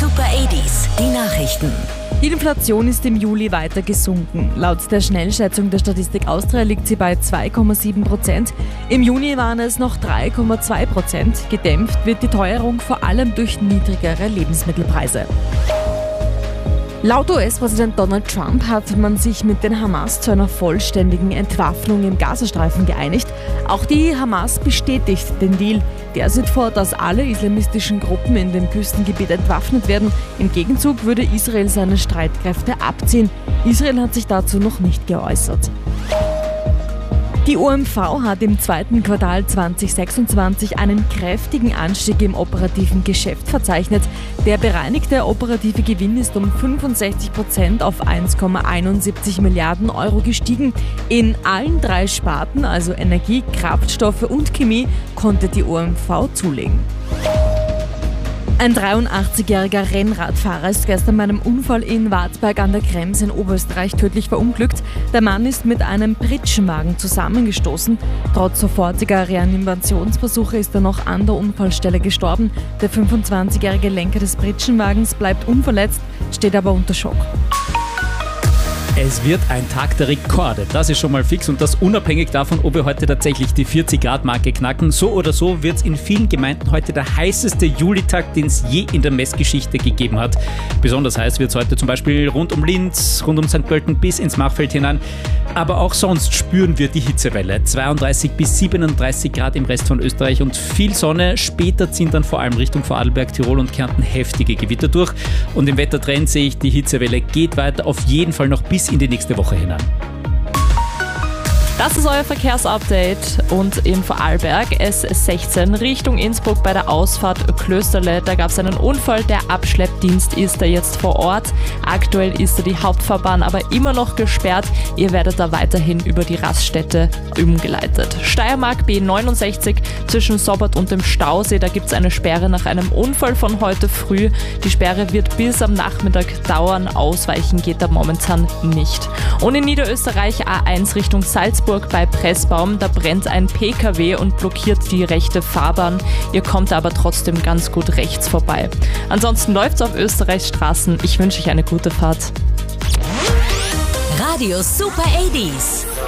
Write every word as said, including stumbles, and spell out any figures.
Super achtziger, die Nachrichten. Die Inflation ist im Juli weiter gesunken. Laut der Schnellschätzung der Statistik Austria liegt sie bei zwei Komma sieben Prozent. Im Juni waren es noch drei Komma zwei Prozent. Gedämpft wird die Teuerung vor allem durch niedrigere Lebensmittelpreise. Laut U S-Präsident Donald Trump hat man sich mit den Hamas zu einer vollständigen Entwaffnung im Gazastreifen geeinigt. Auch die Hamas bestätigt den Deal. Der sieht vor, dass alle islamistischen Gruppen in dem Küstengebiet entwaffnet werden. Im Gegenzug würde Israel seine Streitkräfte abziehen. Israel hat sich dazu noch nicht geäußert. Die O M V hat im zweiten Quartal zwanzig sechsundzwanzig einen kräftigen Anstieg im operativen Geschäft verzeichnet. Der bereinigte operative Gewinn ist um fünfundsechzig Prozent auf eins Komma einundsiebzig Milliarden Euro gestiegen. In allen drei Sparten, also Energie, Kraftstoffe und Chemie, konnte die O M V zulegen. Ein dreiundachtzigjähriger Rennradfahrer ist gestern bei einem Unfall in Wartberg an der Krems in Oberösterreich tödlich verunglückt. Der Mann ist mit einem Pritschenwagen zusammengestoßen. Trotz sofortiger Reanimationsversuche ist er noch an der Unfallstelle gestorben. Der fünfundzwanzigjährige Lenker des Pritschenwagens bleibt unverletzt, steht aber unter Schock. Es wird ein Tag der Rekorde, das ist schon mal fix und das unabhängig davon, ob wir heute tatsächlich die vierzig Grad Marke knacken. So oder so wird es in vielen Gemeinden heute der heißeste Julitag, den es je in der Messgeschichte gegeben hat. Besonders heiß wird es heute zum Beispiel rund um Linz, rund um Sankt Pölten bis ins Machfeld hinein. Aber auch sonst spüren wir die Hitzewelle. zweiunddreißig bis siebenunddreißig Grad im Rest von Österreich und viel Sonne. Später ziehen dann vor allem Richtung Vorarlberg, Tirol und Kärnten heftige Gewitter durch. Und im Wettertrend sehe ich, die Hitzewelle geht weiter, auf jeden Fall noch bis in die nächste Woche hinein. Das ist euer Verkehrsupdate und in Vorarlberg S sechzehn Richtung Innsbruck bei der Ausfahrt Klösterle. Da gab es einen Unfall, der Abschleppdienst ist da jetzt vor Ort. Aktuell ist da die Hauptfahrbahn aber immer noch gesperrt. Ihr werdet da weiterhin über die Raststätte umgeleitet. Steiermark B neunundsechzig zwischen Sobbert und dem Stausee. Da gibt es eine Sperre nach einem Unfall von heute früh. Die Sperre wird bis am Nachmittag dauern. Ausweichen geht da momentan nicht. Und in Niederösterreich A eins Richtung Salzburg bei Pressbaum, da brennt ein P K W und blockiert die rechte Fahrbahn. Ihr kommt aber trotzdem ganz gut rechts vorbei. Ansonsten läuft's auf Österreichs Straßen. Ich wünsche euch eine gute Fahrt. Radio Super achtziger.